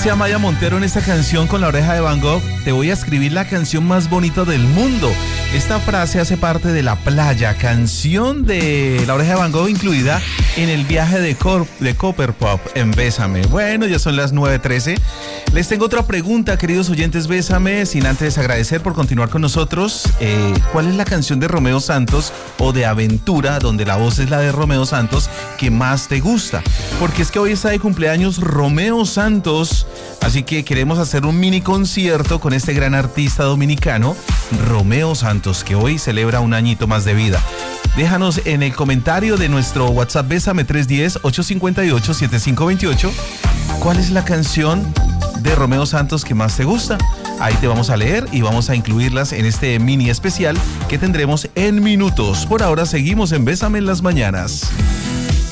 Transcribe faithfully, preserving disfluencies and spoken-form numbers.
dice Amaya Montero en esta canción con La Oreja de Van Gogh: te voy a escribir la canción más bonita del mundo. Esta frase hace parte de La Playa, canción de La Oreja de Van Gogh incluida en el viaje de, Cor de Copperpop en Bésame. Bueno, ya son las nueve trece. Les tengo otra pregunta, queridos oyentes, Bésame, sin antes agradecer por continuar con nosotros. Eh, ¿Cuál es la canción de Romeo Santos o de Aventura, donde la voz es la de Romeo Santos, que más te gusta? Porque es que hoy está de cumpleaños Romeo Santos, así que queremos hacer un mini concierto con este gran artista dominicano, Romeo Santos, que hoy celebra un añito más de vida. Déjanos en el comentario de nuestro WhatsApp Bésame tres uno cero, ocho cinco ocho, siete cinco dos ocho cuál es la canción de Romeo Santos que más te gusta. Ahí te vamos a leer y vamos a incluirlas en este mini especial que tendremos en minutos. Por ahora seguimos en Bésame en las mañanas.